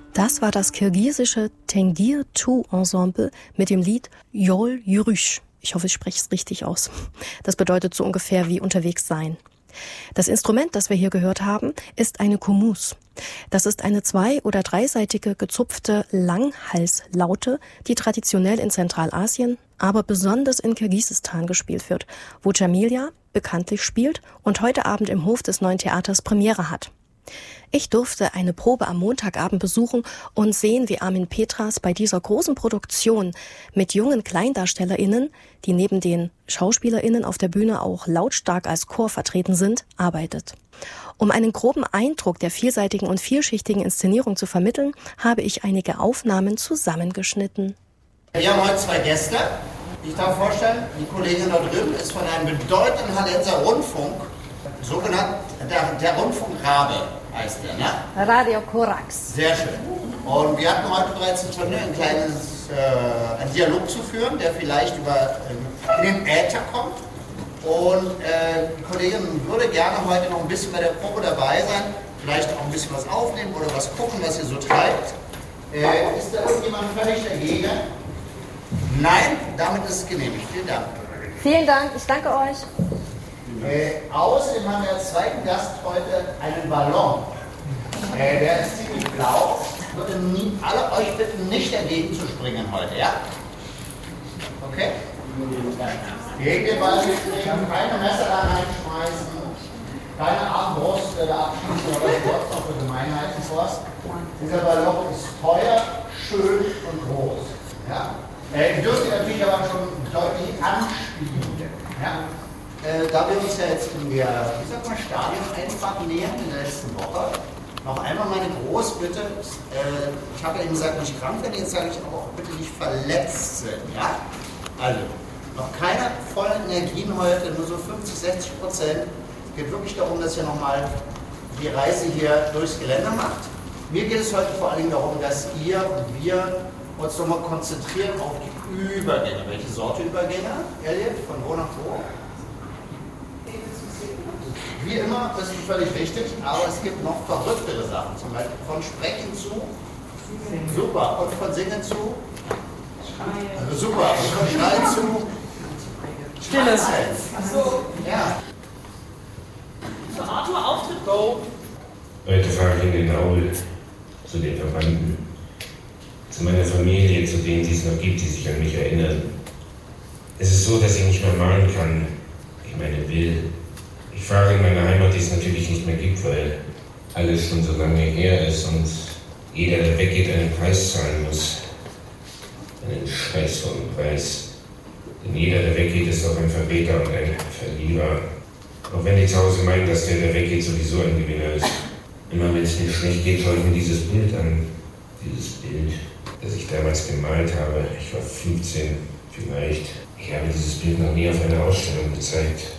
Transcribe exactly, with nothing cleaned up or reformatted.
Das war das kirgisische Tengir Tu Ensemble mit dem Lied Yol Yürüyüş. Ich hoffe, ich spreche es richtig aus. Das bedeutet so ungefähr wie unterwegs sein. Das Instrument, das wir hier gehört haben, ist eine Kumus. Das ist eine zwei- oder dreiseitige gezupfte Langhalslaute, die traditionell in Zentralasien, aber besonders in Kirgisistan gespielt wird, wo Djamilya bekanntlich spielt und heute Abend im Hof des Neuen Theaters Premiere hat. Ich durfte eine Probe am Montagabend besuchen und sehen, wie Armin Petras bei dieser großen Produktion mit jungen KleindarstellerInnen, die neben den SchauspielerInnen auf der Bühne auch lautstark als Chor vertreten sind, arbeitet. Um einen groben Eindruck der vielseitigen und vielschichtigen Inszenierung zu vermitteln, habe ich einige Aufnahmen zusammengeschnitten. Wir haben heute zwei Gäste. Ich darf vorstellen, die Kollegin da drüben ist von einem bedeutenden Hallenser Rundfunk, sogenannt der, der Rundfunk Rabe heißt der, ne? Radio Korax. Sehr schön. Und wir hatten heute bereits ein Turnier, ein kleines äh, einen Dialog zu führen, der vielleicht über, äh, in den Äther kommt. Und äh, die Kollegin würde gerne heute noch ein bisschen bei der Probe dabei sein, vielleicht auch ein bisschen was aufnehmen oder was gucken, was ihr so treibt. Äh, ist da irgendjemand völlig dagegen? Nein, damit ist es genehmigt. Vielen Dank. Vielen Dank, ich danke euch. Äh, außerdem haben wir als zweiten Gast heute einen Ballon. Äh, der ist ziemlich blau. Ich würde nie, alle euch bitten, nicht dagegen zu springen heute, ja? Okay? Gegen den Ball springen, keine Messer da reinschmeißen, keine Armbrust da abschießen oder was noch für Gemeinheiten vorst. Dieser Ballon ist teuer, schön und groß. Ja? Äh, ihr dürft ihn natürlich aber schon deutlich anspielen. Ja? Äh, da wir uns ja jetzt in der, wie sagt man, Stadioneinfahrt nähern in der letzten Woche, noch einmal meine Großbitte, äh, ich habe ja eben gesagt, nicht krank werden, jetzt sage ich aber auch bitte nicht verletzt sind. Ja? Also, noch keine vollen Energien heute, nur so fünfzig, sechzig Prozent. Es geht wirklich darum, dass ihr nochmal die Reise hier durchs Gelände macht. Mir geht es heute vor allem darum, dass ihr und wir uns nochmal konzentrieren auf die Übergänge. Welche Sorte Übergänge? Elliot, von wo nach wo? Wie immer, das ist völlig richtig, aber es gibt noch verrücktere Sachen, zum Beispiel von Sprechen zu, super, und von Singen zu, also super, und von Schreien zu, Stille. Achso. Ja. So, Arthur, Auftritt, go. Heute fahre ich in den Aul, zu den Verwandten, zu meiner Familie, zu denen, die es noch gibt, die sich an mich erinnern. Es ist so, dass ich nicht mehr malen kann, ich meine will. Ich fahre in meine Heimat, die es natürlich nicht mehr gibt, weil alles schon so lange her ist und jeder, der weggeht, einen Preis zahlen muss. Einen Scheiß von Preis. Denn jeder, der weggeht, ist auch ein Verräter und ein Verlierer. Auch wenn die zu Hause meinen, dass der, der weggeht, sowieso ein Gewinner ist. Immer wenn es mir schlecht geht, schaue ich mir dieses Bild an. Dieses Bild, das ich damals gemalt habe. Ich war fünfzehn vielleicht. Ich habe dieses Bild noch nie auf einer Ausstellung gezeigt.